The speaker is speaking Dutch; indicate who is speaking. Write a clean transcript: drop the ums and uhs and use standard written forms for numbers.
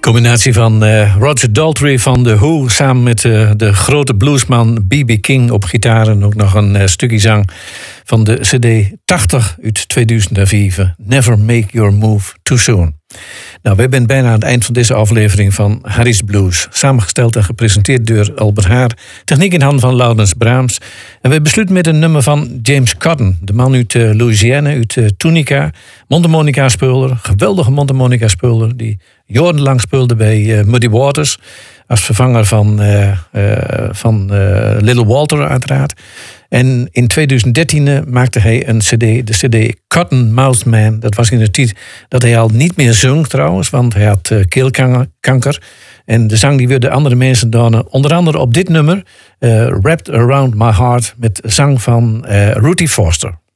Speaker 1: Combinatie van Roger Daltrey van The Who samen met de grote bluesman B.B. King op gitaar en ook nog een stukje zang van de CD 80 uit 2004. Never Make Your Move Too Soon. Nou, we zijn bijna aan het eind van deze aflevering van Harry's Blues. Samengesteld en gepresenteerd door Albert Haar. Techniek in handen van Laurens Braams. En we besluiten met een nummer van James Cotton. De man uit Louisiana, uit Tunica. Mondharmonica-speler. Geweldige mondharmonica-speler. Die jarenlang speelde bij Muddy Waters. Als vervanger van Little Walter uiteraard. En in 2013 maakte hij een cd, de cd Cotton Mouth Man. Dat was in de tijd dat hij al niet meer zong trouwens, want hij had keelkanker. En de zang die werden andere mensen dan, onder andere op dit nummer, Wrapped Around My Heart, met zang van Ruthie Foster.